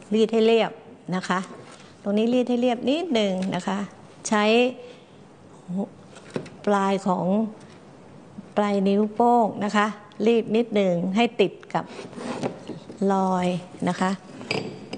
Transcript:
รีดให้เรียบนะคะตรงนี้รีดให้เรียบนิดหนึ่งนะคะใช้ปลายของปลายนิ้วโป้งนะคะรีดนิดหนึ่งให้ติดกับรอยนะคะ